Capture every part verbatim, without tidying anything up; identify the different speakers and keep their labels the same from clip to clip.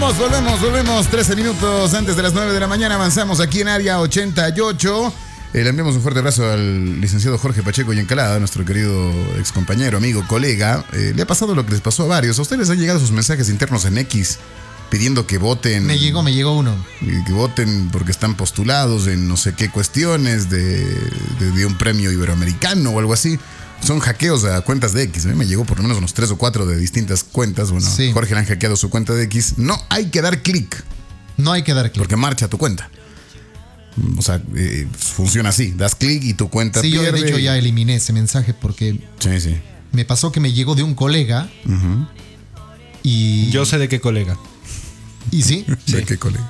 Speaker 1: Volvemos, volvemos, volvemos. trece minutos antes de las nueve de la mañana. Avanzamos aquí en Área ochenta y ocho. Eh, le enviamos un fuerte abrazo al licenciado Jorge Pacheco y Encalada, nuestro querido excompañero, amigo, colega. Eh, le ha pasado lo que les pasó a varios. ¿A ustedes han llegado sus mensajes internos en X pidiendo que voten?
Speaker 2: Me llegó, me llegó uno.
Speaker 1: Que voten porque están postulados en no sé qué cuestiones de, de, de un premio iberoamericano o algo así. Son hackeos a cuentas de X. A mí me llegó por lo menos unos tres o cuatro de distintas cuentas. Bueno, sí. Jorge le han hackeado su cuenta de X. No hay que dar clic.
Speaker 2: No hay que dar clic.
Speaker 1: Porque marcha tu cuenta. O sea, eh, funciona así. Das clic y tu cuenta
Speaker 2: sí,
Speaker 1: pierde.
Speaker 2: Sí, yo de hecho ya eliminé ese mensaje porque
Speaker 1: sí, sí.
Speaker 2: me pasó que me llegó de un colega. Uh-huh. Y...
Speaker 3: Yo sé de qué colega.
Speaker 2: ¿Y sí?
Speaker 1: ¿De
Speaker 2: sí.
Speaker 1: qué colega?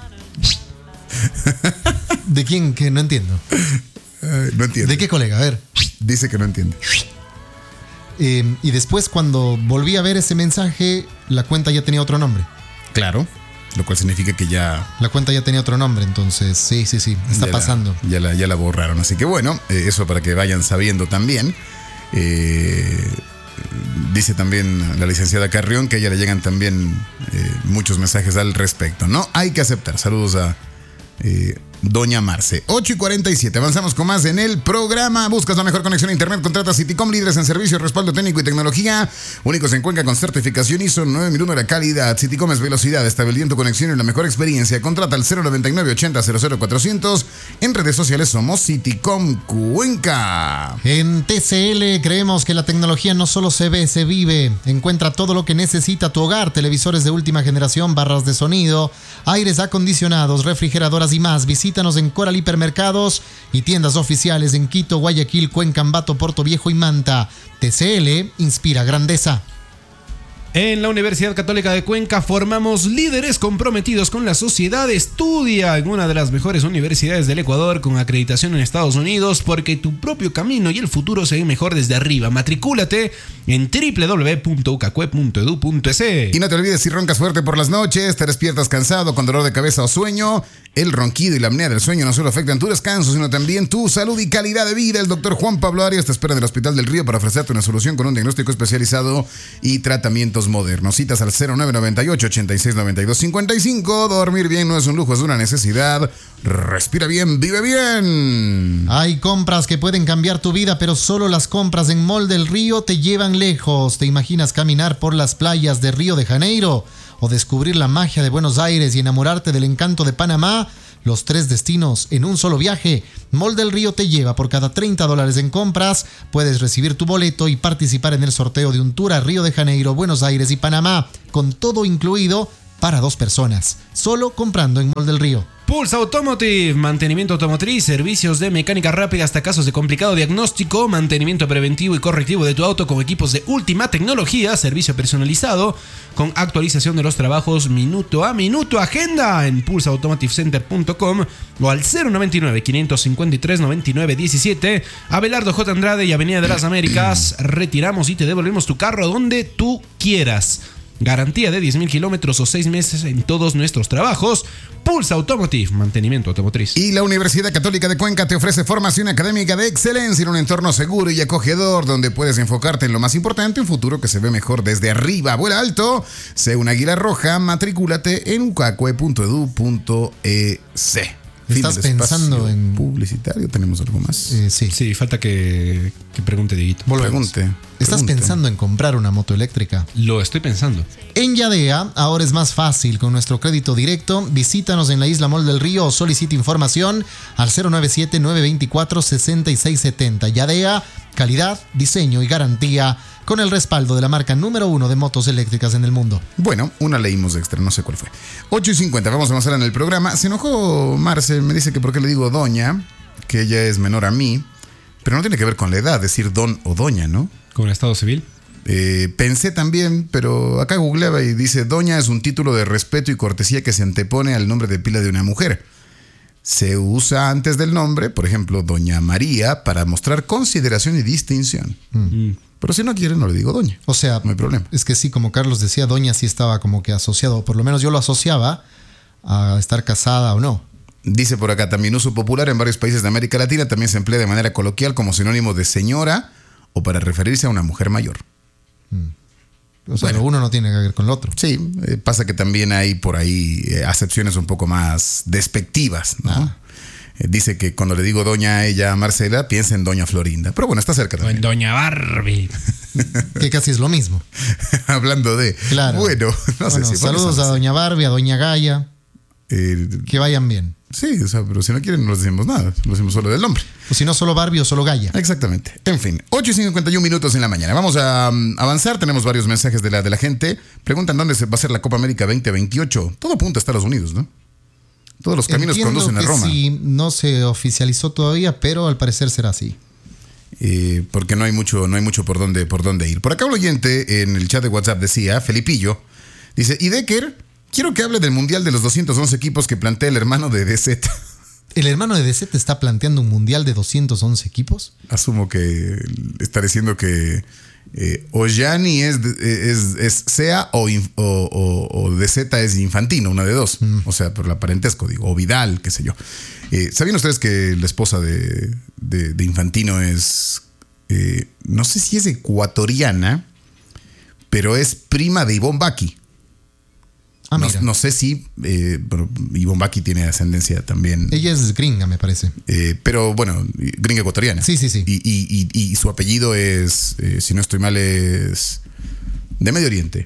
Speaker 2: ¿De quién? Que no entiendo.
Speaker 1: Ay, no entiendo.
Speaker 2: ¿De qué colega? A ver.
Speaker 1: Dice que no entiende.
Speaker 2: Eh, y después cuando volví a ver ese mensaje, la cuenta ya tenía otro nombre.
Speaker 1: Claro. Lo cual significa que ya...
Speaker 2: La cuenta ya tenía otro nombre, entonces sí, sí, sí, está
Speaker 1: ya
Speaker 2: pasando.
Speaker 1: La, ya, la, ya la borraron, así que bueno, eh, eso para que vayan sabiendo también. Eh, dice también la licenciada Carrión que a ella le llegan también eh, muchos mensajes al respecto, ¿no? Hay que aceptar. Saludos a eh, Doña Marce. ocho y cuarenta y siete, avanzamos con más en el programa. Buscas la mejor conexión a internet, contrata Citycom, líderes en servicio, respaldo técnico y tecnología, únicos en Cuenca con certificación I S O nueve mil uno de calidad. Citycom es velocidad, estabilidad en tu conexión y la mejor experiencia. Contrata al cero noventa y nueve ochenta cero cero cuatrocientos. En redes sociales somos Citycom Cuenca.
Speaker 2: En T C L creemos que la tecnología no solo se ve, se vive. Encuentra todo lo que necesita tu hogar: televisores de última generación, barras de sonido, aires acondicionados, refrigeradoras y más. Visítanos en Coral Hipermercados y tiendas oficiales en Quito, Guayaquil, Cuenca, Ambato, Puerto Viejo y Manta. T C L inspira grandeza.
Speaker 3: En la Universidad Católica de Cuenca formamos líderes comprometidos con la sociedad. Estudia en una de las mejores universidades del Ecuador con acreditación en Estados Unidos, porque tu propio camino y el futuro se ven mejor desde arriba. Matricúlate en doble u doble u doble u punto u c a c u e punto e d u punto e s.
Speaker 1: Y no te olvides, si roncas fuerte por las noches, te despiertas cansado, con dolor de cabeza o sueño, el ronquido y la apnea del sueño no solo afectan tu descanso, sino también tu salud y calidad de vida. El doctor Juan Pablo Arias te espera en el Hospital del Río para ofrecerte una solución con un diagnóstico especializado y tratamientos modernos. Citas al cero nueve noventa y ocho ochenta y seis noventa y dos cincuenta y cinco. Dormir bien no es un lujo, es una necesidad. Respira bien, vive bien.
Speaker 2: Hay compras que pueden cambiar tu vida, pero solo las compras en Mall del Río te llevan lejos. ¿Te imaginas caminar por las playas de Río de Janeiro o descubrir la magia de Buenos Aires y enamorarte del encanto de Panamá? Los tres destinos en un solo viaje. Mall del Río te lleva. Por cada treinta dólares en compras puedes recibir tu boleto y participar en el sorteo de un tour a Río de Janeiro, Buenos Aires y Panamá, con todo incluido para dos personas, solo comprando en Mall del Río.
Speaker 3: Pulse Automotive, mantenimiento automotriz, servicios de mecánica rápida hasta casos de complicado diagnóstico, mantenimiento preventivo y correctivo de tu auto con equipos de última tecnología, servicio personalizado con actualización de los trabajos minuto a minuto. Agenda en pulse automotive center punto com o al cero noventa y nueve quinientos cincuenta y tres noventa y nueve diecisiete. Abelardo J. Andrade y Avenida de las Américas. Retiramos y te devolvemos tu carro donde tú quieras. Garantía de diez mil kilómetros o seis meses en todos nuestros trabajos. Pulse Automotive, mantenimiento automotriz.
Speaker 1: Y la Universidad Católica de Cuenca te ofrece formación académica de excelencia en un entorno seguro y acogedor, donde puedes enfocarte en lo más importante, un futuro que se ve mejor desde arriba. Vuela alto, sé un águila roja, matricúlate en u c a c u e punto e d u punto e s.
Speaker 2: ¿Estás pensando en
Speaker 1: publicitario? ¿Tenemos algo más?
Speaker 2: Eh, sí.
Speaker 3: Sí, falta que, que pregunte Dieguito.
Speaker 1: Pregunte.
Speaker 2: ¿Estás
Speaker 1: pregunte.
Speaker 2: pensando en comprar una moto eléctrica?
Speaker 3: Lo estoy pensando.
Speaker 2: En Yadea, ahora es más fácil con nuestro crédito directo. Visítanos en la Isla Mall del Río o solicita información al cero nueve siete nueve dos cuatro seis seis siete cero. Yadea, calidad, diseño y garantía, con el respaldo de la marca número uno de motos eléctricas en el mundo.
Speaker 1: Bueno, una leímos extra, no sé cuál fue. ocho y cincuenta, vamos a avanzar en el programa. Se enojó Marce, me dice que por qué le digo doña, que ella es menor a mí, pero no tiene que ver con la edad, decir don o doña, ¿no?
Speaker 3: ¿Con el estado civil?
Speaker 1: Eh, pensé también, pero acá googleaba y dice: doña es un título de respeto y cortesía que se antepone al nombre de pila de una mujer. Se usa antes del nombre, por ejemplo, doña María, para mostrar consideración y distinción. Mm. Pero si no quiere, no le digo doña.
Speaker 2: O sea,
Speaker 1: no hay problema.
Speaker 2: Es que sí, como Carlos decía, doña sí estaba como que asociado, o por lo menos yo lo asociaba a estar casada o no.
Speaker 1: Dice por acá también: uso popular en varios países de América Latina, también se emplea de manera coloquial como sinónimo de señora o para referirse a una mujer mayor. Mm.
Speaker 2: O sea,
Speaker 1: Bueno.
Speaker 2: lo uno no tiene que ver con lo otro.
Speaker 1: Sí, eh, pasa que también hay por ahí eh, acepciones un poco más despectivas, ¿no?
Speaker 2: Ah.
Speaker 1: Eh, dice que cuando le digo doña a ella, Marcela, piensa en doña Florinda. Pero bueno, está cerca
Speaker 3: O en
Speaker 1: también.
Speaker 3: Doña Barbie.
Speaker 2: Que casi es lo mismo.
Speaker 1: Hablando de...
Speaker 2: Claro.
Speaker 1: Bueno, no
Speaker 2: Bueno,
Speaker 1: sé si...
Speaker 2: saludos a doña Barbie, a doña Gaia.
Speaker 1: Eh,
Speaker 2: Que vayan bien.
Speaker 1: sí, o sea, pero si no quieren no les decimos nada. No decimos solo del nombre.
Speaker 2: O si no, solo Barbie o solo Gaia.
Speaker 1: Exactamente. En fin, ocho y cincuenta y uno minutos en la mañana. Vamos a um, avanzar. Tenemos varios mensajes de la, de la gente. Preguntan dónde se va a hacer la Copa América veinte veintiocho. Todo apunta a Estados Unidos, ¿no? Todos los caminos
Speaker 2: Entiendo
Speaker 1: conducen a
Speaker 2: que
Speaker 1: Roma.
Speaker 2: sí, no se oficializó todavía, pero al parecer será así.
Speaker 1: Eh, porque no hay mucho, no hay mucho por dónde, por dónde ir. Por acá un oyente en el chat de WhatsApp decía, Felipillo, dice, y Decker, quiero que hable del Mundial de los doscientos once equipos que plantea el hermano de D Z.
Speaker 2: ¿El hermano de D Z está planteando un mundial de doscientos once equipos?
Speaker 1: Asumo que está diciendo que eh, o Gianni es, es, es Sea o, o, o, o D Z es Infantino, una de dos. Mm. O sea, por la parentesco, digo, o Vidal, qué sé yo. Eh, ¿Sabían ustedes que la esposa de, de, de Infantino es, eh, no sé si es ecuatoriana, pero es prima de Ivonne Bacchi?
Speaker 2: Ah,
Speaker 1: no,
Speaker 2: mira.
Speaker 1: no sé si, eh, bueno, Ivonne Bacchi tiene ascendencia también.
Speaker 2: Ella es gringa, me parece.
Speaker 1: Eh, pero bueno, gringa ecuatoriana.
Speaker 2: Sí, sí, sí.
Speaker 1: Y, y, y, y su apellido es, eh, si no estoy mal, es de Medio Oriente,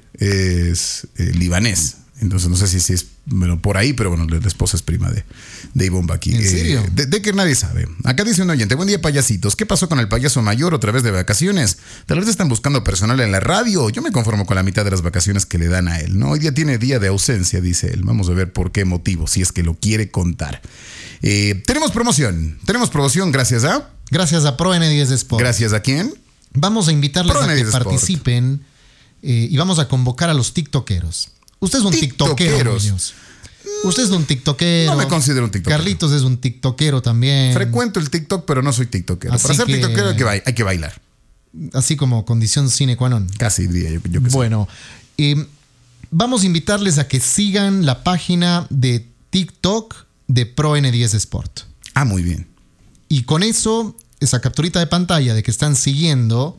Speaker 1: es eh, libanés. Entonces no sé si, si es bueno, por ahí, pero bueno, la esposa es prima de, de Ivonne Bacchi.
Speaker 2: ¿En serio?
Speaker 1: Eh, de, de que nadie sabe. Acá dice un oyente, buen día payasitos. ¿Qué pasó con el payaso mayor otra vez de vacaciones? Tal vez están buscando personal en la radio. Yo me conformo con la mitad de las vacaciones que le dan a él, ¿no? Hoy día tiene día de ausencia, dice él. Vamos a ver por qué motivo, si es que lo quiere contar. Eh, tenemos promoción. Tenemos promoción gracias a...
Speaker 2: Gracias a Pro N diez Sport.
Speaker 1: ¿Gracias a quién?
Speaker 2: Vamos a invitarles
Speaker 1: Pro
Speaker 2: a
Speaker 1: N
Speaker 2: que
Speaker 1: diez Sport.
Speaker 2: participen eh, y vamos a convocar a los tiktokeros. Usted es un tiktokero,
Speaker 1: Tiktokeros.
Speaker 2: Muñoz. Usted es un tiktokero.
Speaker 1: No me considero un tiktokero.
Speaker 2: Carlitos es un tiktokero también.
Speaker 1: Frecuento el TikTok, pero no soy tiktokero.
Speaker 2: Así
Speaker 1: Para ser
Speaker 2: que-
Speaker 1: tiktokero hay que, ba- hay que bailar.
Speaker 2: Así como condición sine qua non.
Speaker 1: Casi diría yo, yo que sé.
Speaker 2: Bueno, eh, vamos a invitarles a que sigan la página de TikTok de Pro N diez Sport.
Speaker 1: Ah, muy bien.
Speaker 2: Y con eso, esa capturita de pantalla de que están siguiendo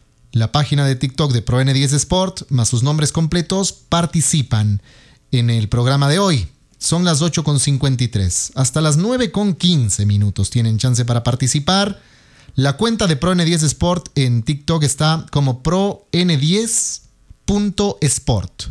Speaker 2: la página de TikTok de Pro N diez Sport, más sus nombres completos, participan en el programa de hoy. Son las ocho con cincuenta y tres. Hasta las nueve con quince minutos tienen chance para participar. La cuenta de Pro N diez Sport en TikTok está como pro n diez punto sport.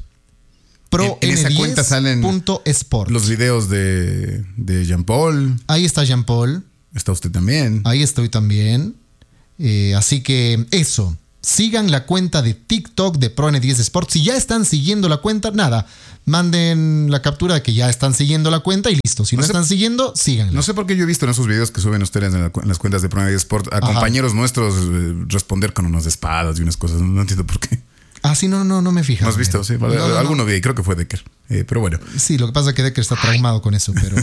Speaker 2: pro
Speaker 1: En- en esa
Speaker 2: n diez
Speaker 1: cuenta salen
Speaker 2: punto sport.
Speaker 1: Los videos de, de Jean Paul.
Speaker 2: Ahí está Jean Paul.
Speaker 1: Está usted también.
Speaker 2: Ahí estoy también. Eh, así que eso. Sigan la cuenta de TikTok de Pro N diez Sport. Si ya están siguiendo la cuenta, nada. Manden la captura de que ya están siguiendo la cuenta y listo. Si no,
Speaker 1: No sé-
Speaker 2: están siguiendo, síganla.
Speaker 1: No sé por qué yo he visto en esos videos que suben ustedes en, la cu- en las cuentas de Pro Media Sport a
Speaker 2: Ajá.
Speaker 1: compañeros nuestros eh, responder con unas espadas y unas cosas. No entiendo por qué.
Speaker 2: Ah, sí, no, no, no me fijo.
Speaker 1: ¿No has visto? Sí,
Speaker 2: No, no, no.
Speaker 1: alguno vi, creo que fue Decker. Eh, pero bueno.
Speaker 2: Sí, lo que pasa es que Decker está traumado con eso, pero...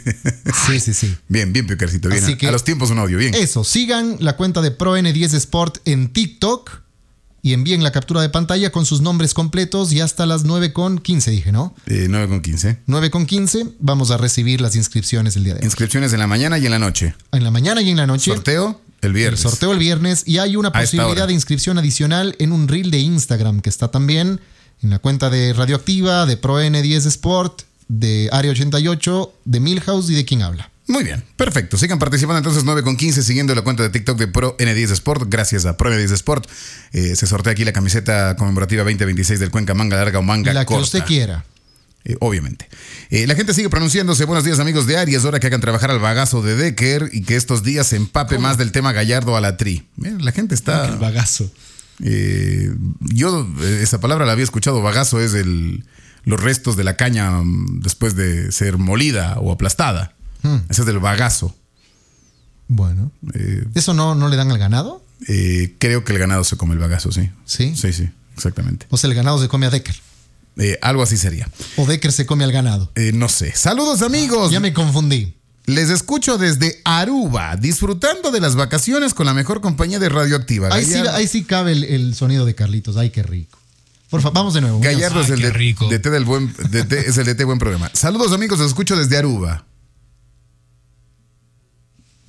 Speaker 2: Sí, sí, sí.
Speaker 1: Bien, bien, Pickercito. Bien.
Speaker 2: Así
Speaker 1: A,
Speaker 2: que-
Speaker 1: a los tiempos un audio. Bien.
Speaker 2: Eso, sigan la cuenta de Pro N diez Sport en TikTok y envíen la captura de pantalla con sus nombres completos y hasta las nueve con quince, dije, ¿no?
Speaker 1: Eh, nueve con quince.
Speaker 2: nueve con quince vamos a recibir las inscripciones el día de hoy.
Speaker 1: Inscripciones en la mañana y en la noche.
Speaker 2: En la mañana y en la noche.
Speaker 1: Sorteo el viernes.
Speaker 2: El sorteo el viernes y hay una
Speaker 1: A esta
Speaker 2: posibilidad
Speaker 1: hora.
Speaker 2: de inscripción adicional en un reel de Instagram que está también en la cuenta de Radioactiva, de Pro N diez Sport, de Área ochenta y ocho, de Milhouse y de Quien Habla.
Speaker 1: Muy bien, perfecto. Sigan participando entonces nueve con quince siguiendo la cuenta de TikTok de Pro N diez Sport. Gracias a Pro N diez Sport. Eh, se sortea aquí la camiseta conmemorativa veinte veintiséis del Cuenca Manga Larga o Manga
Speaker 2: La que
Speaker 1: Corta.
Speaker 2: usted quiera.
Speaker 1: Eh, obviamente. Eh, la gente sigue pronunciándose. Buenos días, amigos de Aries. Hora que hagan trabajar al bagazo de Decker y que estos días se empape más del tema Gallardo a la tri. Mira, la gente está...
Speaker 3: El bagazo.
Speaker 1: Eh, yo eh, esa palabra la había escuchado. Bagazo es el, los restos de la caña mm, después de ser molida o aplastada.
Speaker 2: Hmm.
Speaker 1: Ese es del bagazo.
Speaker 2: Bueno.
Speaker 1: Eh,
Speaker 2: ¿Eso no, no le dan al ganado?
Speaker 1: eh, creo que el ganado se come el bagazo, sí.
Speaker 2: Sí.
Speaker 1: Sí, sí, exactamente.
Speaker 2: O sea, el ganado se come a Decker.
Speaker 1: Eh, algo así sería.
Speaker 2: O Decker se come al ganado.
Speaker 1: Eh, no sé. Saludos, amigos.
Speaker 2: Ya me confundí.
Speaker 1: Les escucho desde Aruba, disfrutando de las vacaciones con la mejor compañía de Radioactiva.
Speaker 2: Ahí sí,
Speaker 1: Gallardo,
Speaker 2: ahí sí cabe el, el sonido de Carlitos. Ay, qué rico. Por favor, vamos de nuevo. Muñoz.
Speaker 1: Gallardo es
Speaker 3: Ay,
Speaker 1: el
Speaker 3: qué
Speaker 1: de,
Speaker 3: rico.
Speaker 1: de té del buen, de té- es el de té buen programa. Saludos, amigos, los escucho desde Aruba.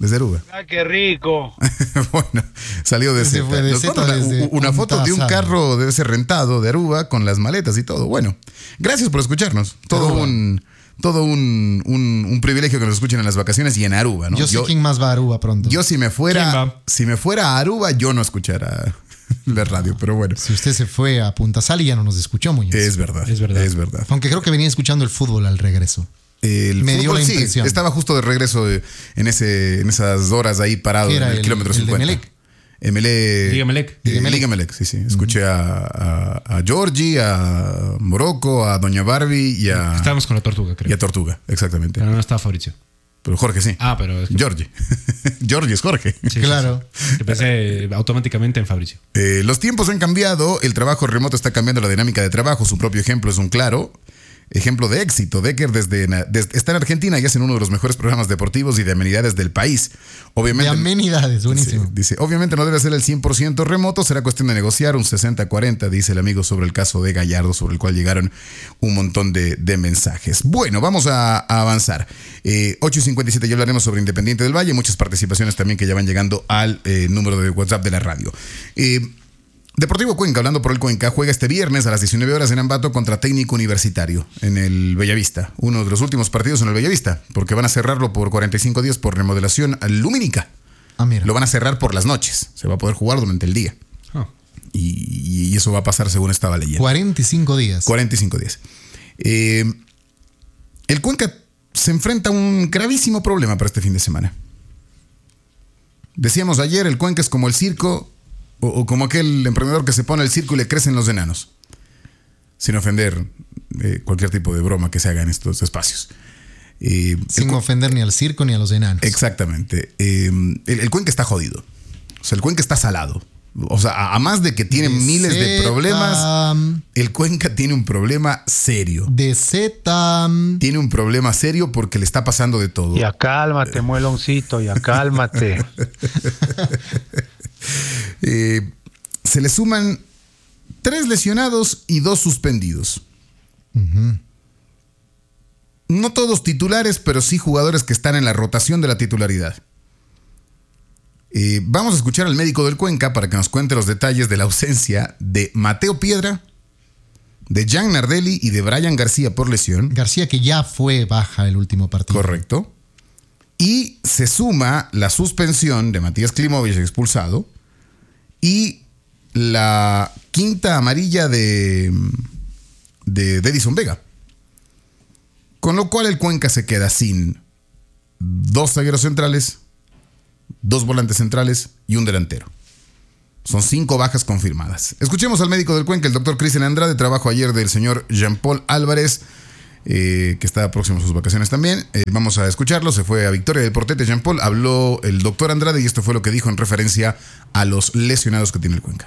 Speaker 1: desde Aruba.
Speaker 4: ¡Ah, qué rico!
Speaker 1: Bueno, salió de
Speaker 2: Se
Speaker 1: Zeta.
Speaker 2: fue de
Speaker 1: Nos
Speaker 2: Zeta
Speaker 1: pone una,
Speaker 2: desde
Speaker 1: una foto de un
Speaker 2: Punta Sal.
Speaker 1: carro, debe ser rentado, de Aruba, con las maletas y todo. Bueno, gracias por escucharnos. Todo
Speaker 2: Aruba.
Speaker 1: un todo un, un, un privilegio que nos escuchen en las vacaciones y en Aruba, ¿no?
Speaker 2: Yo sé quién más va a Aruba pronto.
Speaker 1: yo si me
Speaker 3: ¿Quién
Speaker 1: fuera
Speaker 3: va?
Speaker 1: si me fuera a Aruba, yo no escuchara la radio, pero bueno.
Speaker 2: Si usted se fue a Punta Sal y ya no nos escuchó, Muñoz.
Speaker 1: Es verdad,
Speaker 3: Es verdad.
Speaker 1: es verdad.
Speaker 2: Aunque creo que venía escuchando el fútbol al regreso.
Speaker 1: El
Speaker 2: Me dio
Speaker 1: fútbol,
Speaker 2: la
Speaker 1: sí,
Speaker 2: impresión.
Speaker 1: estaba justo de regreso eh, en ese en esas horas ahí parado
Speaker 2: ¿Qué
Speaker 1: en
Speaker 2: era,
Speaker 1: el,
Speaker 2: el-
Speaker 1: kilómetro
Speaker 2: el de
Speaker 1: cincuenta.
Speaker 2: Melec?
Speaker 1: Emelec.
Speaker 3: Liga Melec.
Speaker 1: Eh,
Speaker 2: Liga Melec.
Speaker 1: Liga Melec, sí, sí. Escuché a, a, a Georgie, a Morocco, a Doña Barbie y a,
Speaker 3: Estábamos con la tortuga,
Speaker 1: y
Speaker 3: creo.
Speaker 1: a Tortuga, exactamente.
Speaker 3: Pero no estaba Fabricio.
Speaker 1: Pero Jorge sí.
Speaker 3: Ah, pero es que,
Speaker 1: Georgie. Georgie es Jorge.
Speaker 3: sí, sí,
Speaker 2: Claro.
Speaker 3: sí. Que pensé automáticamente en Fabricio.
Speaker 1: Eh, los tiempos han cambiado, el trabajo remoto está cambiando la dinámica de trabajo. Su propio ejemplo es un claro ejemplo de éxito. Decker desde, desde- está en Argentina y hacen uno de los mejores programas deportivos y de amenidades del país.
Speaker 2: De
Speaker 1: Obviamente,
Speaker 2: amenidades, buenísimo.
Speaker 1: Sí, dice, obviamente no debe ser el cien por ciento remoto, será cuestión de negociar un sesenta cuarenta, dice el amigo sobre el caso de Gallardo, sobre el cual llegaron un montón de, de mensajes. Bueno, vamos a, a avanzar. Eh, ocho y cincuenta y siete ya hablaremos sobre Independiente del Valle, muchas participaciones también que ya van llegando al eh, número de WhatsApp de la radio. Eh, Deportivo Cuenca, hablando por el Cuenca, juega este viernes a las diecinueve horas en Ambato contra Técnico Universitario en el Bellavista. Uno de los últimos partidos en el Bellavista, porque van a cerrarlo por cuarenta y cinco días por remodelación lumínica.
Speaker 2: Ah, mira.
Speaker 1: Lo van a cerrar por las noches. Se va a poder jugar durante el día.
Speaker 3: Ah.
Speaker 1: Y, y eso va a pasar según estaba leyendo.
Speaker 2: cuarenta y cinco días.
Speaker 1: cuarenta y cinco días. Eh, el Cuenca se enfrenta a un gravísimo problema para este fin de semana. Decíamos ayer, el Cuenca es como el circo o, o como aquel emprendedor que se pone el circo y le crecen los enanos. Sin ofender eh, cualquier tipo de broma que se haga en estos espacios. Eh,
Speaker 2: Sin
Speaker 1: el,
Speaker 2: ofender ni al circo ni a los enanos.
Speaker 1: Exactamente. Eh, el, el Cuenca está jodido. O sea, el Cuenca está salado. O sea, a, a más de que tiene
Speaker 2: De
Speaker 1: miles de
Speaker 2: Z,
Speaker 1: problemas, el Cuenca tiene un problema serio.
Speaker 2: De Z.
Speaker 1: Tiene un problema serio porque le está pasando de todo.
Speaker 4: Ya cálmate, mueloncito, ya cálmate.
Speaker 1: Eh, se le suman tres lesionados y dos suspendidos. No todos titulares, pero sí jugadores que están en la rotación de la titularidad. Eh, vamos a escuchar al médico del Cuenca para que nos cuente los detalles de la ausencia de Mateo Piedra, de Jan Nardelli y de Brian García por lesión.
Speaker 2: García, que ya fue baja el último partido.
Speaker 1: Correcto. Y se suma la suspensión de Matías Klimovich, expulsado, y la quinta amarilla de, de, de Edison Vega. Con lo cual el Cuenca se queda sin dos zagueros centrales, dos volantes centrales y un delantero. Son cinco bajas confirmadas. Escuchemos al médico del Cuenca, el doctor Cristian Andrade, trabajo ayer del señor Jean-Paul Álvarez, eh, que está próximo a sus vacaciones también. Eh, vamos a escucharlo. Se fue a Victoria del Portete Jean-Paul. Habló el doctor Andrade y esto fue lo que dijo en referencia a los lesionados que tiene el Cuenca.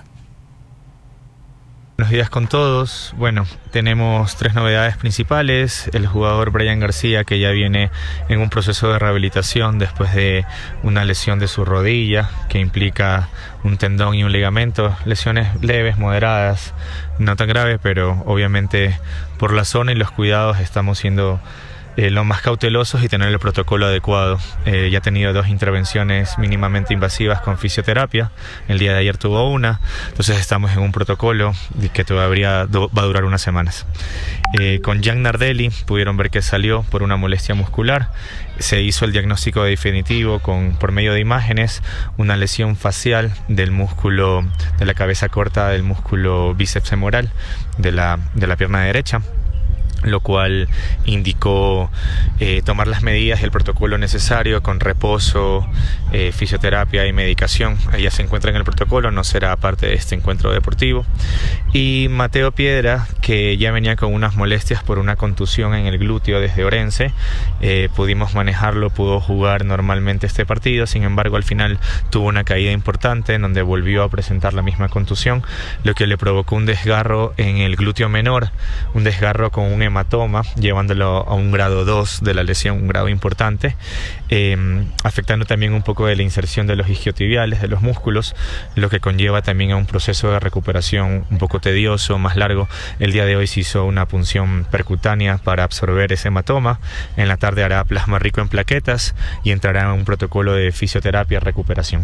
Speaker 5: Buenos días con todos. Bueno, tenemos tres novedades principales. El jugador Brian García, que ya viene en un proceso de rehabilitación después de una lesión de su rodilla que implica un tendón y un ligamento. Lesiones leves, moderadas, no tan graves, pero obviamente por la zona y los cuidados estamos siendo Eh, lo más cautelosos y tener el protocolo adecuado. Eh, ya ha tenido dos intervenciones mínimamente invasivas con fisioterapia. El día de ayer tuvo una. Entonces estamos en un protocolo que todavía do, va a durar unas semanas. Eh, con Jan Nardelli pudieron ver que salió por una molestia muscular. Se hizo el diagnóstico definitivo con, por medio de imágenes, una lesión facial del músculo de la cabeza corta del músculo bíceps femoral de la, de la pierna derecha, lo cual indicó eh, tomar las medidas y el protocolo necesario con reposo, eh, fisioterapia y medicación. Ella se encuentra en el protocolo, no será parte de este encuentro deportivo. Y Mateo Piedra, que ya venía con unas molestias por una contusión en el glúteo desde Orense, eh, pudimos manejarlo, pudo jugar normalmente este partido. Sin embargo, al final tuvo una caída importante en donde volvió a presentar la misma contusión, lo que le provocó un desgarro en el glúteo menor, un desgarro con un hematoma hematoma, llevándolo a un grado dos de la lesión, un grado importante, eh, afectando también un poco de la inserción de los isquiotibiales, de los músculos, lo que conlleva también a un proceso de recuperación un poco tedioso, más largo. El día de hoy se hizo una punción percutánea para absorber ese hematoma. En la tarde hará plasma rico en plaquetas y entrará en un protocolo de fisioterapia recuperación.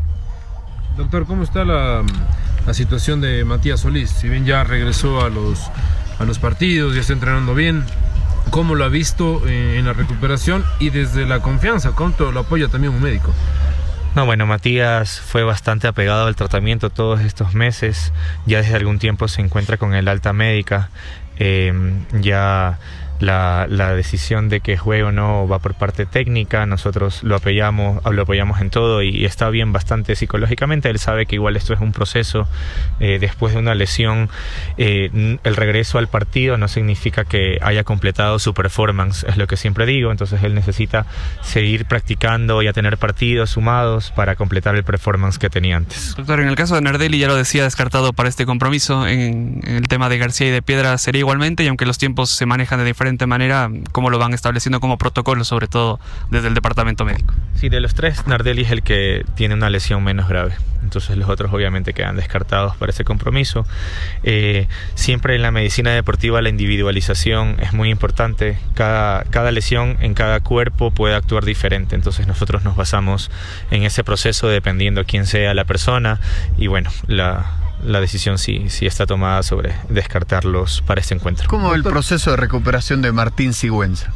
Speaker 6: Doctor, ¿cómo está la, la situación de Matías Solís? Si bien ya regresó a los, a los partidos, ya está entrenando bien, ¿cómo lo ha visto en, en la recuperación y desde la confianza? ¿Cuánto lo apoya también un médico?
Speaker 5: No, bueno, Matías fue bastante apegado al tratamiento todos estos meses. Ya desde algún tiempo se encuentra con el alta médica. Eh, ya la, la decisión de que juegue o no va por parte técnica. Nosotros lo apoyamos, lo apoyamos en todo y, y está bien bastante psicológicamente. Él sabe que igual esto es un proceso. Eh, después de una lesión, eh, el regreso al partido no significa que haya completado su performance, es lo que siempre digo. Entonces él necesita seguir practicando y a tener partidos sumados para completar el performance que tenía antes.
Speaker 7: Doctor, en el caso de Nardelli ya lo decía, descartado para este compromiso. En, en el tema de García y de Piedra sería igualmente, y aunque los tiempos se manejan de diferente manera, ¿cómo lo van estableciendo como protocolo, sobre todo desde el departamento médico?
Speaker 5: Sí, de los tres, Nardelli es el que tiene una lesión menos grave. Entonces los otros obviamente quedan descartados para ese compromiso. Eh, siempre en la medicina deportiva la individualización es muy importante. Cada, cada lesión en cada cuerpo puede actuar diferente. Entonces nosotros nos basamos en ese proceso dependiendo quién sea la persona. Y bueno, la... la decisión sí, sí está tomada sobre descartarlos para este encuentro.
Speaker 8: ¿Cómo el proceso de recuperación de Martín Sigüenza?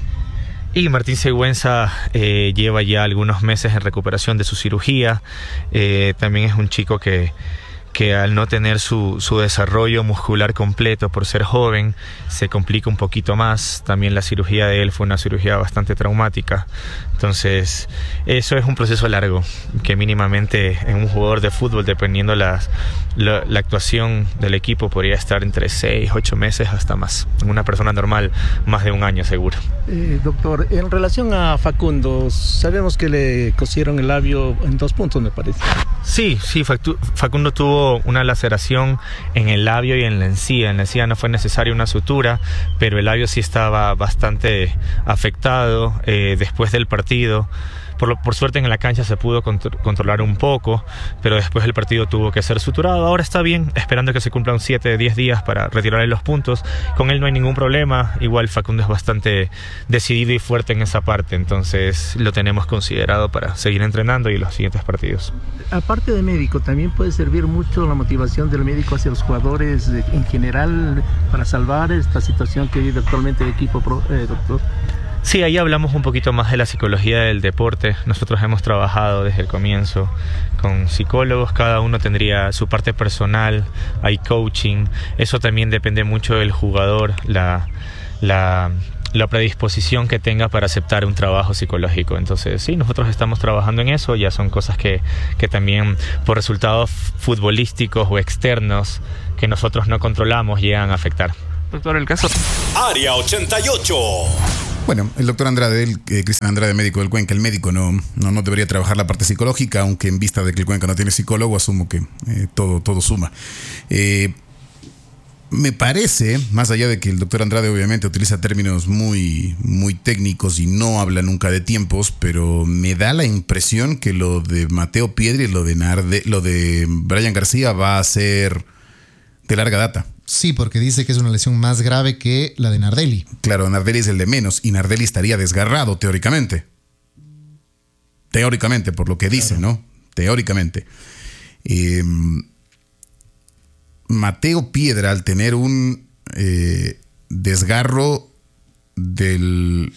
Speaker 5: Y Martín Sigüenza eh, lleva ya algunos meses en recuperación de su cirugía. Eh, también es un chico que, que al no tener su, su desarrollo muscular completo por ser joven, se complica un poquito más. También la cirugía de él fue una cirugía bastante traumática. Entonces, eso es un proceso largo, que mínimamente en un jugador de fútbol, dependiendo las, la, la actuación del equipo, podría estar entre seis, ocho meses hasta más. En una persona normal, más de un año seguro.
Speaker 9: Eh, doctor, en relación a Facundo, sabemos que le cosieron el labio en dos puntos, me parece.
Speaker 5: Sí, sí, Facundo tuvo una laceración en el labio y en la encía. En la encía no fue necesaria una sutura, pero el labio sí estaba bastante afectado eh, después del partido. Por, lo, por suerte en la cancha se pudo contro controlar un poco, pero después el partido tuvo que ser suturado. Ahora está bien, esperando que se cumplan siete, diez días para retirarle los puntos. Con él no hay ningún problema. Igual Facundo es bastante decidido y fuerte en esa parte, entonces lo tenemos considerado para seguir entrenando y los siguientes partidos.
Speaker 9: Aparte de médico, también puede servir mucho la motivación del médico hacia los jugadores en general para salvar esta situación que vive actualmente el equipo, eh, doctor.
Speaker 5: Sí, ahí hablamos un poquito más de la psicología del deporte. Nosotros hemos trabajado desde el comienzo con psicólogos, cada uno tendría su parte personal, hay coaching, eso también depende mucho del jugador, la, la, la predisposición que tenga para aceptar un trabajo psicológico. Entonces sí, nosotros estamos trabajando en eso, ya son cosas que, que también por resultados futbolísticos o externos que nosotros no controlamos llegan a afectar.
Speaker 7: Doctor, el caso...
Speaker 10: Área ochenta y ocho.
Speaker 1: Bueno, el doctor Andrade, el, eh, Cristian Andrade, médico del Cuenca, el médico no, no, no debería trabajar la parte psicológica, aunque en vista de que el Cuenca no tiene psicólogo, asumo que eh, todo, todo suma. Eh, me parece, más allá de que el doctor Andrade obviamente utiliza términos muy, muy técnicos y no habla nunca de tiempos, pero me da la impresión que lo de Mateo Piedra y lo de, Narde, lo de Brian García va a ser de larga data.
Speaker 2: Sí, porque dice que es una lesión más grave que la de Nardelli.
Speaker 1: Claro, Nardelli es el de menos y Nardelli estaría desgarrado teóricamente. Teóricamente, por lo que dice, claro, ¿no? Teóricamente. Eh, Mateo Piedra, al tener un eh, desgarro del...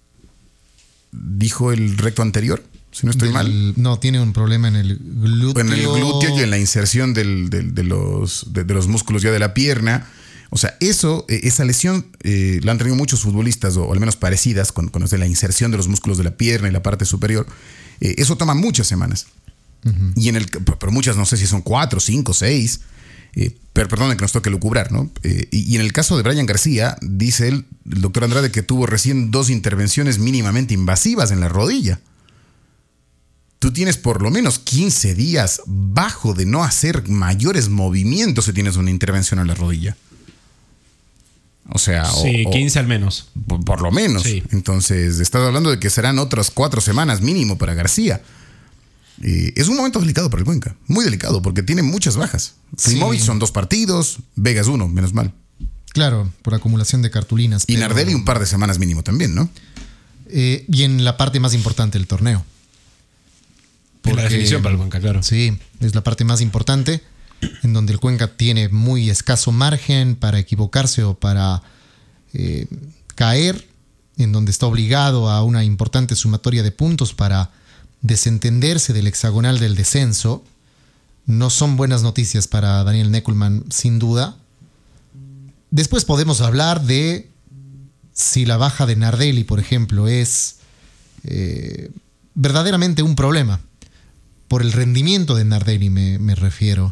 Speaker 1: ¿Dijo el recto anterior? Si no estoy del, mal.
Speaker 2: No, tiene un problema en el glúteo.
Speaker 1: En el glúteo y en la inserción del, del, de, los, de, de los músculos ya de la pierna. O sea, eso, esa lesión eh, la han tenido muchos futbolistas, o al menos parecidas, con, con la inserción de los músculos de la pierna y la parte superior. Eh, eso toma muchas semanas. Uh-huh. Y en el, pero muchas, no sé si son cuatro, cinco, seis. Eh, pero perdón que nos toque lucubrar, ¿no? Eh, y, y en el caso de Brian García, dice él, el doctor Andrade, que tuvo recién dos intervenciones mínimamente invasivas en la rodilla. Tú tienes por lo menos quince días bajo de no hacer mayores movimientos si tienes una intervención en la rodilla. O sea,
Speaker 3: sí,
Speaker 1: o,
Speaker 3: quince al menos.
Speaker 1: Por, por lo menos.
Speaker 3: Sí.
Speaker 1: Entonces, estás hablando de que serán otras cuatro semanas mínimo para García. Eh, es un momento delicado para el Cuenca. Muy delicado, porque tiene muchas bajas. Klimovic
Speaker 2: Sí.
Speaker 1: son dos partidos, Vegas uno, menos mal.
Speaker 2: Claro, por acumulación de cartulinas.
Speaker 1: Y
Speaker 2: pero-
Speaker 1: Nardelli un par de semanas mínimo también, ¿no?
Speaker 2: Eh, y en la parte más importante del torneo.
Speaker 3: En la
Speaker 2: Porque-
Speaker 3: definición para el Cuenca, claro.
Speaker 2: Sí, es la parte más importante, en donde el Cuenca tiene muy escaso margen para equivocarse o para eh, caer, en donde está obligado a una importante sumatoria de puntos para desentenderse del hexagonal del descenso. No son buenas noticias para Daniel Neckelman, sin duda. Después podemos hablar de si la baja de Nardelli, por ejemplo, es eh, verdaderamente un problema. Por el rendimiento de Nardelli me, me refiero.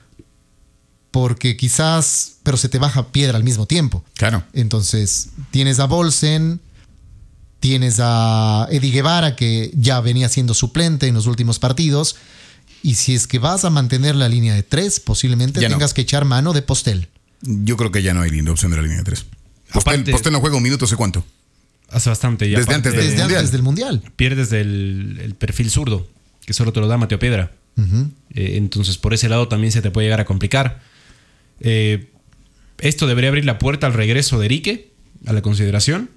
Speaker 2: Porque quizás, pero se te baja Piedra al mismo tiempo.
Speaker 1: Claro.
Speaker 2: Entonces, tienes a Bolsen, tienes a Eddie Guevara, que ya venía siendo suplente en los últimos partidos. Y si es que vas a mantener la línea de tres, posiblemente
Speaker 1: Ya no.
Speaker 2: tengas que echar mano de Postel.
Speaker 1: Yo creo que ya no hay linda opción de la línea de tres. Postel,
Speaker 3: Aparte-
Speaker 1: Postel no juega un minuto, ¿sé cuánto?
Speaker 3: Hace bastante. Y
Speaker 1: Desde
Speaker 3: aparte,
Speaker 1: antes del
Speaker 2: Desde
Speaker 1: Mundial.
Speaker 2: antes del Mundial.
Speaker 3: pierdes del el perfil zurdo, que solo te lo da Mateo Piedra.
Speaker 2: Ujú.
Speaker 3: Eh, entonces, por ese lado también se te puede llegar a complicar. Eh, esto debería abrir la puerta al regreso de Erique a la consideración.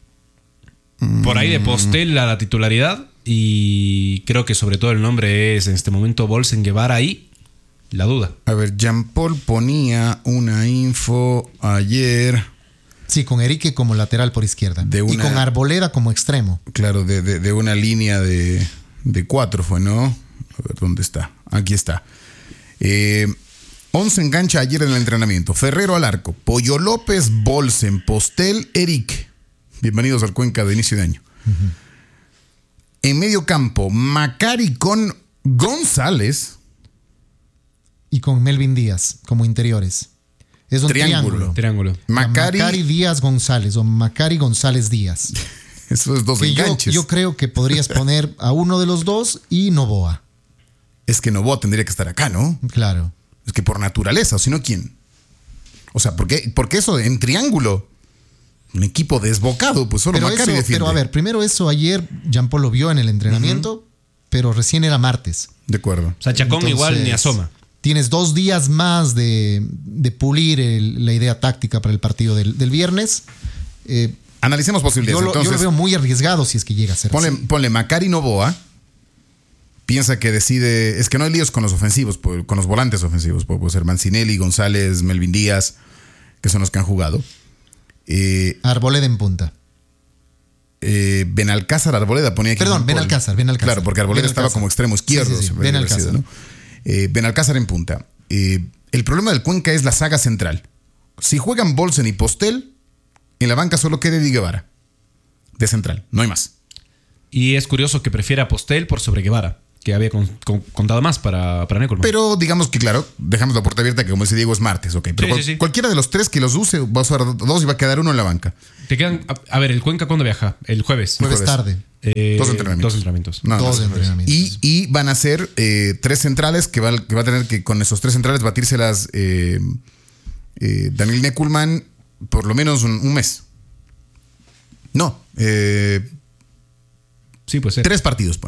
Speaker 3: Por ahí de Postel a la titularidad. Y creo que sobre todo el nombre es en este momento Bolsen Guevara ahí. La duda.
Speaker 1: A ver, Jean Paul ponía una info ayer.
Speaker 2: Sí, con Erique como lateral por izquierda.
Speaker 1: De
Speaker 2: Y
Speaker 1: una-
Speaker 2: con Arboleda como extremo.
Speaker 1: Claro, de, de- de una línea de, de cuatro fue, ¿no? A ver, ¿dónde está? Aquí está. Eh, once en cancha ayer en el entrenamiento. Ferrero al arco. Pollo López, Bolsen, Postel, Eric. Bienvenidos al Cuenca de inicio de año. En medio campo, Macari con González.
Speaker 2: Y con Melvin Díaz como interiores. Es un
Speaker 1: Triángulo.
Speaker 2: triángulo.
Speaker 3: Triángulo.
Speaker 1: Macari.
Speaker 2: Macari Díaz González o Macari González Díaz.
Speaker 1: Eso es dos
Speaker 2: Que yo,
Speaker 1: enganches.
Speaker 2: yo creo que podrías poner a uno de los dos y Novoa.
Speaker 1: Es que Novoa tendría que estar acá, ¿no?
Speaker 2: Claro.
Speaker 1: Es que por naturaleza, o si no, ¿quién? O sea, ¿por qué, porque eso en triángulo? Un equipo desbocado, pues solo
Speaker 2: Pero,
Speaker 1: Macari
Speaker 2: eso,
Speaker 1: defiende.
Speaker 2: pero a ver, primero eso ayer Jean Paul lo vio en el entrenamiento, pero recién era martes.
Speaker 1: De acuerdo.
Speaker 3: O sea, Chacón
Speaker 2: Entonces,
Speaker 3: igual ni asoma.
Speaker 2: Tienes dos días más de, de pulir el- la idea táctica para el partido del, del viernes. Eh,
Speaker 1: Analicemos
Speaker 2: yo,
Speaker 1: posibilidades.
Speaker 2: lo, yo
Speaker 1: Entonces,
Speaker 2: lo veo muy arriesgado si es que llega a ser
Speaker 1: ponle,
Speaker 2: así.
Speaker 1: ponle Macari Novoa. Piensa que decide. Es que no hay líos con los ofensivos, pues, con los volantes ofensivos. Puede ser Mancinelli, González, Melvin Díaz, que son los que han jugado. Eh,
Speaker 2: Arboleda en punta.
Speaker 1: eh, Benalcázar Arboleda ponía aquí.
Speaker 2: Perdón,
Speaker 1: Jean Paul.
Speaker 2: Benalcázar, Benalcázar.
Speaker 1: Claro, porque Arboleda
Speaker 2: Benalcázar.
Speaker 1: estaba como extremo izquierdo.
Speaker 2: Sí, sí, sí,
Speaker 1: se puede haber
Speaker 2: Benalcázar.
Speaker 1: sido, ¿no? Eh, Benalcázar en punta. Eh, el problema del Cuenca es la saga central. Si juegan Bolsen y Postel, en la banca solo queda Eddie Guevara. De central, no hay más.
Speaker 3: Y es curioso que prefiera a Postel por sobre Guevara, que había con- con- contado más para, para Neckelman.
Speaker 1: Pero digamos que, claro, dejamos la puerta abierta que, como dice Diego, es martes, ok. Pero
Speaker 3: Sí,
Speaker 1: cual-
Speaker 3: sí, sí.
Speaker 1: cualquiera de los tres que los use va a usar dos y va a quedar uno en la banca.
Speaker 3: Te quedan. A, a ver, ¿el Cuenca cuándo viaja? El jueves.
Speaker 2: Jueves,
Speaker 1: jueves.
Speaker 2: tarde.
Speaker 3: Eh,
Speaker 1: Dos entrenamientos.
Speaker 3: Dos entrenamientos.
Speaker 1: Nada
Speaker 2: Dos
Speaker 1: más.
Speaker 2: entrenamientos.
Speaker 1: Y, y van a ser eh, tres centrales que va, que va a tener que con esos tres centrales batírselas eh, eh, Daniel Neckelman por lo menos un, un mes. No, eh,
Speaker 3: Sí, pues ser.
Speaker 1: tres partidos.